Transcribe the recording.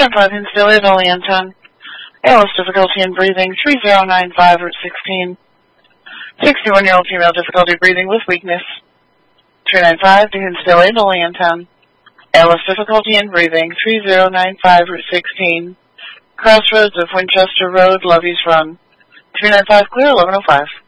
295 Hinsdale, only Anton. ALS difficulty in breathing, 3095 Route 16. 61-year-old female difficulty breathing with weakness. 295 to Hinsdale, only Anton. ALS difficulty in breathing, 3095 Route 16. Crossroads of Winchester Road, Lovey's Run. 295 clear, 1105.